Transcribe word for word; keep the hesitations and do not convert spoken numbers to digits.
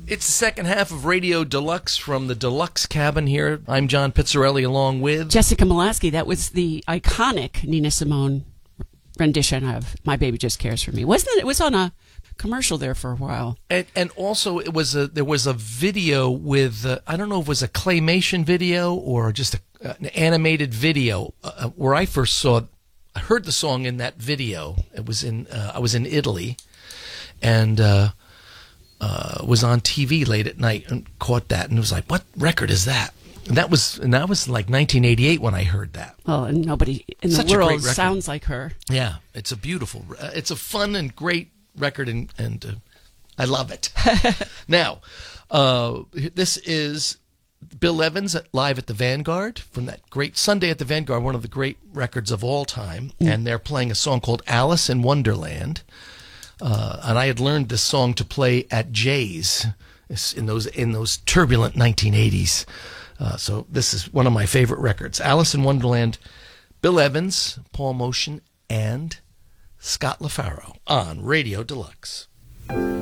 It's the second half of Radio Deluxe from the Deluxe Cabin here. I'm John Pizzarelli along with... Jessica Molaski. That was the iconic Nina Simone rendition of My Baby Just Cares For Me. Wasn't it? It was on a commercial there for a while. And, and also it was a, there was a video with, uh, I don't know if it was a claymation video or just a, an animated video uh, where I first saw, I heard the song in that video. It was in, uh, I was in Italy and... Uh, Uh, was on T V late at night and caught that and was like, what record is that? And that was and that was like nineteen eighty-eight when I heard that. Oh, and nobody in Such the a great world record. sounds like her. Yeah, it's a beautiful, uh, it's a fun and great record, and, and uh, I love it. Now, uh, this is Bill Evans at, live at the Vanguard from that great Sunday at the Vanguard, one of the great records of all time, mm. and they're playing a song called Alice in Wonderland. Uh, and I had learned this song to play at Jay's in those in those turbulent nineteen eighties. Uh, so this is one of my favorite records. Alice in Wonderland, Bill Evans, Paul Motian, and Scott LaFaro on Radio Deluxe.